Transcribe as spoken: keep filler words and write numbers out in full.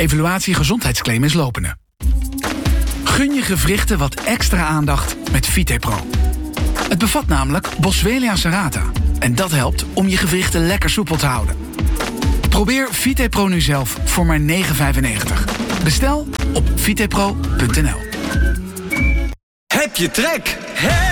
Evaluatie gezondheidsclaim is lopende. Gun je gewrichten wat extra aandacht met VitePro. Het bevat namelijk Boswellia serrata. En dat helpt om je gewrichten lekker soepel te houden. Probeer VitePro nu zelf voor maar negen vijfennegentig. Bestel op vitepro punt n l. Heb je trek? Hey!